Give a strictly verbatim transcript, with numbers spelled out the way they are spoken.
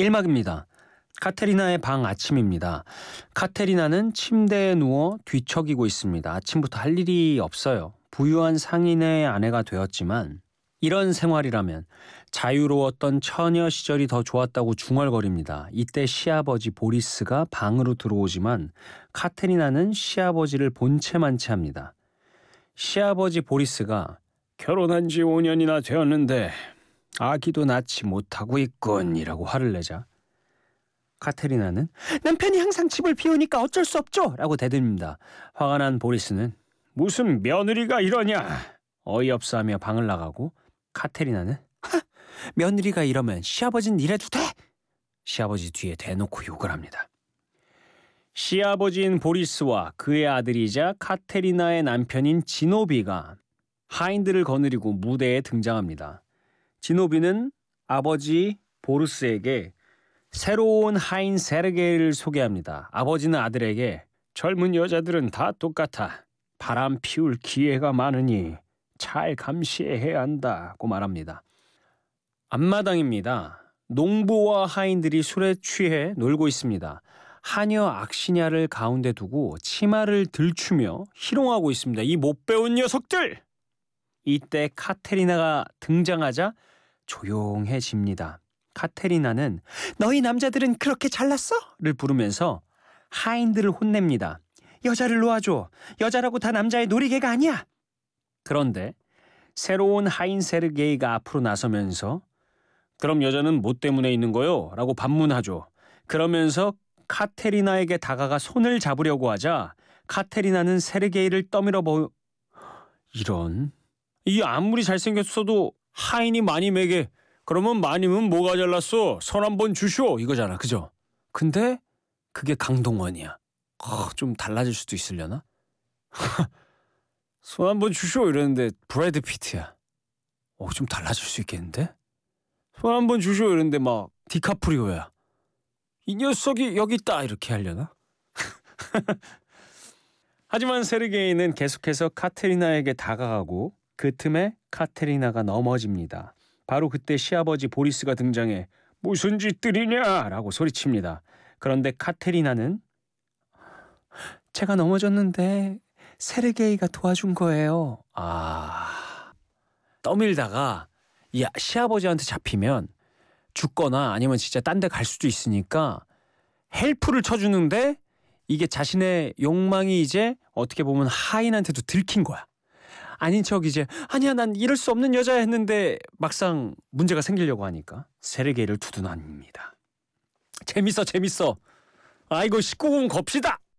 일 막입니다. 카테리나의 방 아침입니다. 카테리나는 침대에 누워 뒤척이고 있습니다. 아침부터 할 일이 없어요. 부유한 상인의 아내가 되었지만 이런 생활이라면 자유로웠던 처녀 시절이 더 좋았다고 중얼거립니다. 이때 시아버지 보리스가 방으로 들어오지만 카테리나는 시아버지를 본체만치 합니다. 시아버지 보리스가 결혼한 지 오 년이나 되었는데 아기도 낳지 못하고 있군 이라고 화를 내자 카테리나는 남편이 항상 집을 비우니까 어쩔 수 없죠 라고 대듭니다. 화가 난 보리스는 무슨 며느리가 이러냐 어이없어 하며 방을 나가고 카테리나는 하, 며느리가 이러면 시아버지는 이래도 돼? 시아버지 뒤에 대놓고 욕을 합니다. 시아버지인 보리스와 그의 아들이자 카테리나의 남편인 지노비가 하인들을 거느리고 무대에 등장합니다. 지노비는 아버지 보르스에게 새로운 하인 세르게이를 소개합니다. 아버지는 아들에게 젊은 여자들은 다 똑같아. 바람 피울 기회가 많으니 잘 감시해야 한다고 말합니다. 앞마당입니다. 농부와 하인들이 술에 취해 놀고 있습니다. 하녀 악시냐를 가운데 두고 치마를 들추며 희롱하고 있습니다. 이 못 배운 녀석들! 이때 카테리나가 등장하자 조용해집니다. 카테리나는 너희 남자들은 그렇게 잘났어? 를 부르면서 하인들을 혼냅니다. 여자를 놓아줘. 여자라고 다 남자의 놀이개가 아니야. 그런데 새로운 하인 세르게이가 앞으로 나서면서 그럼 여자는 뭐 때문에 있는 거요? 라고 반문하죠. 그러면서 카테리나에게 다가가 손을 잡으려고 하자 카테리나는 세르게이를 떠밀어 보... 이런... 이 아무리 잘생겼어도 하인이 마님에게 그러면 마님은 뭐가 잘났어? 손 한번 주쇼 이거잖아. 그죠? 근데 그게 강동원이야. 어, 좀 달라질 수도 있으려나? 손 한번 주쇼 이러는데 브래드 피트야. 어, 좀 달라질 수 있겠는데? 손 한번 주쇼 이러는데 막 디카프리오야. 이 녀석이 여기 있다 이렇게 하려나? 하지만 세르게이는 계속해서 카테리나에게 다가가고 그 틈에 카테리나가 넘어집니다. 바로 그때 시아버지 보리스가 등장해 무슨 짓들이냐 라고 소리칩니다. 그런데 카테리나는 제가 넘어졌는데 세르게이가 도와준 거예요. 아... 떠밀다가 이 시아버지한테 잡히면 죽거나 아니면 진짜 딴 데 갈 수도 있으니까 헬프를 쳐주는데 이게 자신의 욕망이 이제 어떻게 보면 하인한테도 들킨 거야. 아닌 척 이제 아니야 난 이럴 수 없는 여자야 했는데 막상 문제가 생기려고 하니까 세르게이를 두둔합니다. 재밌어 재밌어. 아이고 십구 금 겁시다.